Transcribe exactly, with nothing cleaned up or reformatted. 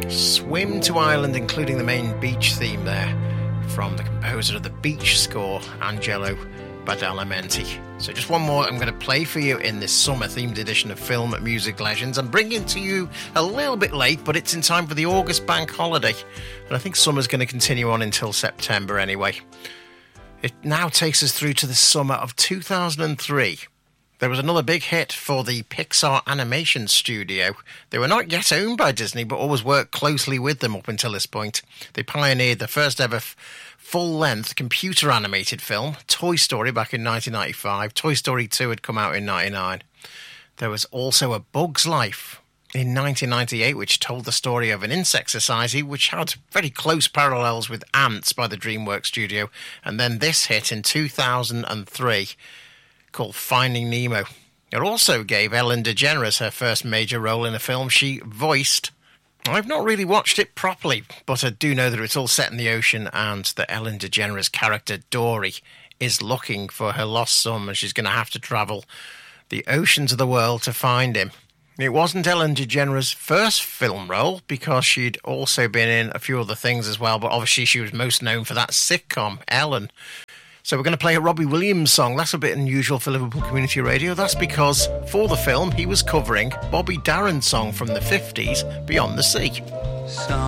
Swim to Ireland, including the main beach theme there, from the composer of the beach score, Angelo Badalamenti. So just one more I'm going to play for you in this summer-themed edition of Film Music Legends. I'm bringing to you a little bit late, but it's in time for the August bank holiday. And I think summer's going to continue on until September anyway. It now takes us through to the summer of two thousand three. There was another big hit for the Pixar Animation Studio. They were not yet owned by Disney, but always worked closely with them up until this point. They pioneered the first ever f- full-length computer-animated film, Toy Story, back in nineteen ninety-five. Toy Story two had come out in ninety-nine. There was also A Bug's Life in nineteen ninety-eight, which told the story of an insect society, which had very close parallels with Ants by the DreamWorks studio. And then this hit in two thousand three, called Finding Nemo. It also gave Ellen DeGeneres her first major role in a film she voiced. I've not really watched it properly, but I do know that it's all set in the ocean and that Ellen DeGeneres' character Dory is looking for her lost son, and she's going to have to travel the oceans of the world to find him. It wasn't Ellen DeGeneres' first film role, because she'd also been in a few other things as well, but obviously she was most known for that sitcom, Ellen. So we're going to play a Robbie Williams song. That's a bit unusual for Liverpool Community Radio. That's because, for the film, he was covering Bobby Darin's song from the fifties, Beyond the Sea.